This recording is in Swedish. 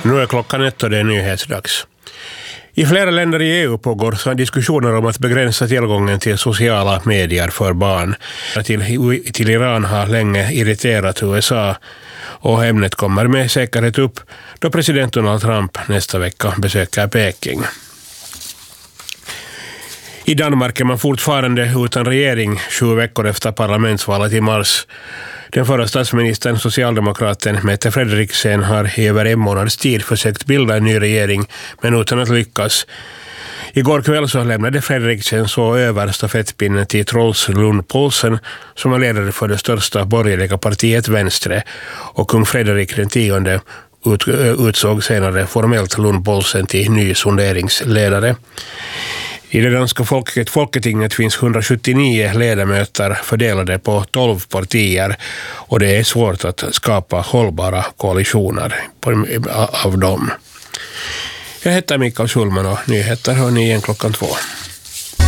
Nu är klockan 1 och det är nyhetsdags. I flera länder i EU pågår diskussioner om att begränsa tillgången till sociala medier för barn. Till Iran har länge irriterat USA och ämnet kommer med säkerhet upp då president Donald Trump nästa vecka besöker Peking. I Danmark är man fortfarande utan regering 7 veckor efter parlamentsvalet i mars. Den förra statsministern, socialdemokraten Mette Frederiksen, har i över en månads tid försökt bilda en ny regering, men utan att lyckas. Igår kväll så lämnade Frederiksen så över stafettpinnen till Troels Lund Poulsen, som är ledare för det största borgerliga partiet Venstre, och kung Frederik X utsåg senare formellt Lund Poulsen till ny sonderingsledare. I det danska folketinget finns 179 ledamöter fördelade på 12 partier och det är svårt att skapa hållbara koalitioner av dem. Jag heter Mikael Schulman och nyheter hör ni igen 2:00.